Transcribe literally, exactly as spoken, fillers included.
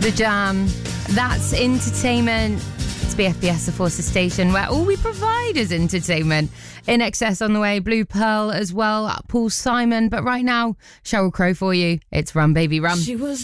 The Jam. That's entertainment. It's B F B S, the Forces station, where all we provide is entertainment. In Excess on the way, Blue Pearl as well, Paul Simon. But right now, Sheryl Crow for you. It's Run Baby Run. She was